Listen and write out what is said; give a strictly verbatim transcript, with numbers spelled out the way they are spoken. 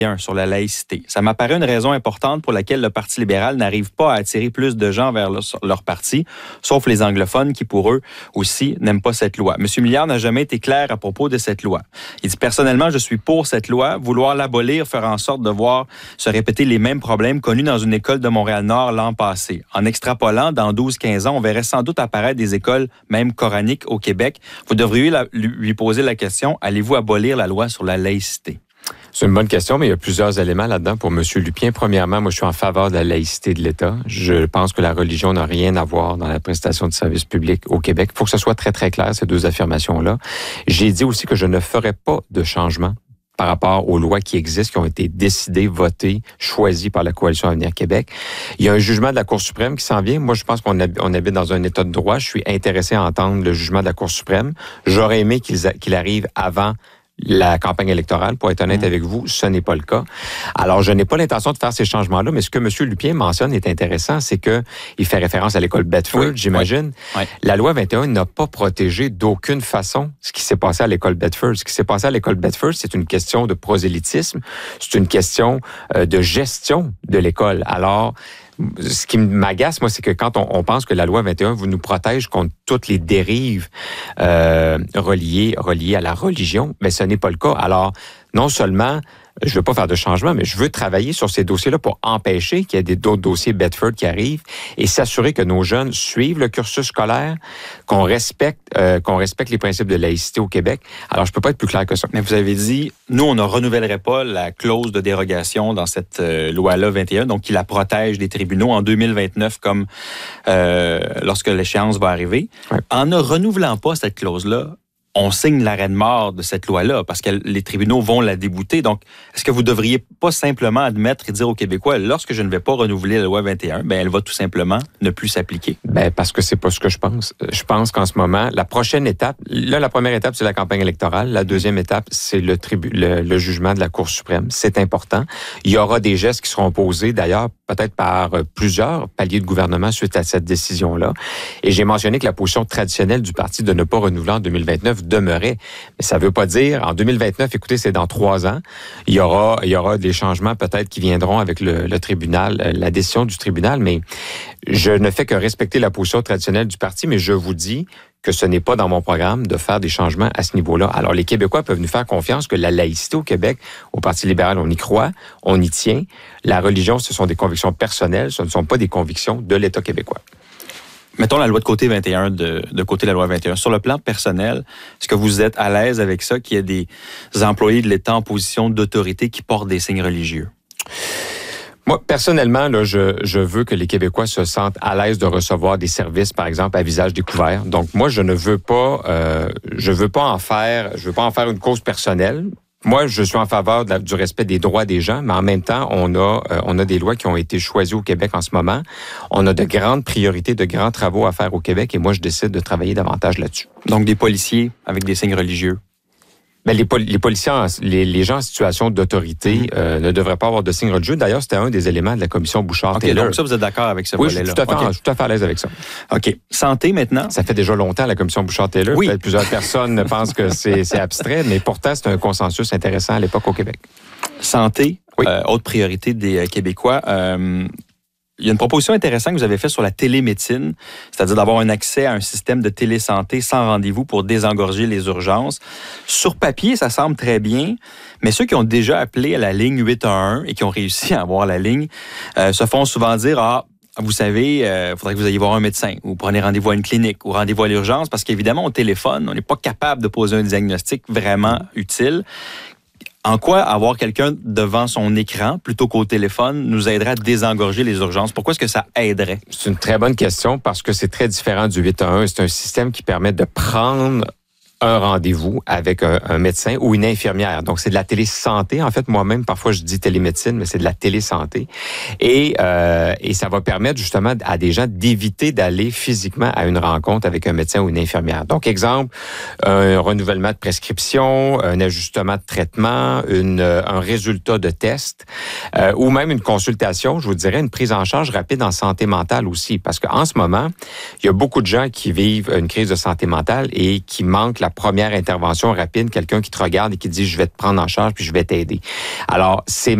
sur la laïcité. Ça m'apparaît une raison importante pour laquelle le Parti libéral n'arrive pas à attirer plus de gens vers leur, leur parti, sauf les anglophones qui, pour eux aussi, n'aiment pas cette loi. M. Milliard n'a jamais été clair à propos de cette loi. Il dit, personnellement, je suis pour cette loi. Vouloir l'abolir ferait en sorte de voir se répéter les mêmes problèmes connus dans une école de Montréal-Nord l'an passé. En extrapolant, dans douze à quinze ans, on verrait sans doute apparaître des écoles, même coraniques, au Québec. Vous devriez la, lui poser la question, allez-vous abolir la loi sur la laïcité? C'est une bonne question, mais il y a plusieurs éléments là-dedans pour M. Lupien. Premièrement, moi, je suis en faveur de la laïcité de l'État. Je pense que la religion n'a rien à voir dans la prestation de services publics au Québec. Il faut que ce soit très, très clair, ces deux affirmations-là. J'ai dit aussi que je ne ferai pas de changement par rapport aux lois qui existent, qui ont été décidées, votées, choisies par la Coalition Avenir Québec. Il y a un jugement de la Cour suprême qui s'en vient. Moi, je pense qu'on on habite dans un état de droit. Je suis intéressé à entendre le jugement de la Cour suprême. J'aurais aimé qu'il, qu'il arrive avant la campagne électorale, pour être honnête mmh. avec vous, ce n'est pas le cas. Alors, je n'ai pas l'intention de faire ces changements-là, mais ce que M. Lupien mentionne est intéressant, c'est que il fait référence à l'école Bedford, oui, j'imagine. Oui, oui. La loi vingt et un n'a pas protégé d'aucune façon ce qui s'est passé à l'école Bedford. Ce qui s'est passé à l'école Bedford, c'est une question de prosélytisme, c'est une question euh, de gestion de l'école. Alors, ce qui m'agace, moi, c'est que quand on, on pense que la loi vingt et un vous nous protège contre toutes les dérives euh, reliées, reliées à la religion, mais ce n'est pas le cas. Alors, non seulement je ne veux pas faire de changement, mais je veux travailler sur ces dossiers-là pour empêcher qu'il y ait des, d'autres dossiers Bedford qui arrivent et s'assurer que nos jeunes suivent le cursus scolaire, qu'on respecte, euh, qu'on respecte les principes de laïcité au Québec. Alors, je peux pas être plus clair que ça. Mais vous avez dit, nous, on ne renouvellerait pas la clause de dérogation dans cette euh, loi-là vingt et un, donc qui la protège des tribunaux en deux mille vingt-neuf, comme euh, lorsque l'échéance va arriver. Ouais. En ne renouvelant pas cette clause-là, on signe l'arrêt de mort de cette loi-là parce que les tribunaux vont la débouter. Donc, est-ce que vous devriez pas simplement admettre et dire aux Québécois, lorsque je ne vais pas renouveler la loi vingt et un, ben elle va tout simplement ne plus s'appliquer? Ben parce que c'est pas ce que je pense. Je pense qu'en ce moment, la prochaine étape, là, la première étape, c'est la campagne électorale. La deuxième étape, c'est le, tribu, le, le jugement de la Cour suprême. C'est important. Il y aura des gestes qui seront posés, d'ailleurs, peut-être par plusieurs paliers de gouvernement suite à cette décision-là. Et j'ai mentionné que la position traditionnelle du parti de ne pas renouveler en deux mille vingt-neuf demeurait. Mais ça ne veut pas dire, en deux mille vingt-neuf, écoutez, c'est dans trois ans, il y aura, il y aura des changements peut-être qui viendront avec le, le tribunal, la décision du tribunal, mais je ne fais que respecter la position traditionnelle du parti, mais je vous dis que ce n'est pas dans mon programme de faire des changements à ce niveau-là. Alors, les Québécois peuvent nous faire confiance que la laïcité au Québec, au Parti libéral, on y croit, on y tient. La religion, ce sont des convictions personnelles, ce ne sont pas des convictions de l'État québécois. Mettons la loi de côté vingt et un, de, de côté la loi vingt et un. Sur le plan personnel, est-ce que vous êtes à l'aise avec ça, qu'il y ait des employés de l'État en position d'autorité qui portent des signes religieux? Moi, personnellement, là, je, je veux que les Québécois se sentent à l'aise de recevoir des services, par exemple, à visage découvert. Donc, moi, je ne veux pas, euh, je veux pas en faire, je veux pas en faire une cause personnelle. Moi, je suis en faveur de la, du respect des droits des gens, mais en même temps, on a, euh, on a des lois qui ont été choisies au Québec en ce moment. On a de grandes priorités, de grands travaux à faire au Québec, et moi, je décide de travailler davantage là-dessus. Donc, des policiers avec des signes religieux? Ben, les, pol- les policiers, en, les, les gens en situation d'autorité mm-hmm. euh, ne devraient pas avoir de signes religieux. D'ailleurs, c'était un des éléments de la commission Bouchard-Taylor. OK, donc ça, vous êtes d'accord avec ce oui, volet-là? Oui, je suis tout à fait, okay. tout à fait à l'aise avec ça. OK. Santé, maintenant? Ça fait déjà longtemps, la commission Bouchard-Taylor. Oui. Peut-être plusieurs personnes pensent que c'est, c'est abstrait, mais pourtant, c'est un consensus intéressant à l'époque au Québec. Santé, oui. euh, autre priorité des euh, Québécois. Euh, Il y a une proposition intéressante que vous avez faite sur la télémédecine, c'est-à-dire d'avoir un accès à un système de télésanté sans rendez-vous pour désengorger les urgences. Sur papier, ça semble très bien, mais ceux qui ont déjà appelé à la ligne huit un un et qui ont réussi à avoir la ligne euh, se font souvent dire « Ah, vous savez, il euh, faudrait que vous ayez voir un médecin ou prenez rendez-vous à une clinique ou rendez-vous à l'urgence » parce qu'évidemment, au téléphone, on n'est pas capable de poser un diagnostic vraiment utile. En quoi avoir quelqu'un devant son écran plutôt qu'au téléphone nous aiderait à désengorger les urgences? Pourquoi est-ce que ça aiderait? C'est une très bonne question parce que c'est très différent du huit un un. C'est un système qui permet de prendre un rendez-vous avec un, un médecin ou une infirmière. Donc, c'est de la télésanté. En fait, moi-même, parfois, je dis télémédecine, mais c'est de la télésanté. Et, euh, et ça va permettre justement à des gens d'éviter d'aller physiquement à une rencontre avec un médecin ou une infirmière. Donc, exemple, un renouvellement de prescription, un ajustement de traitement, une, un résultat de test, euh, ou même une consultation, je vous dirais, une prise en charge rapide en santé mentale aussi. Parce qu'en ce moment, il y a beaucoup de gens qui vivent une crise de santé mentale et qui manquent la première intervention rapide, quelqu'un qui te regarde et qui dit, je vais te prendre en charge puis je vais t'aider. Alors, c'est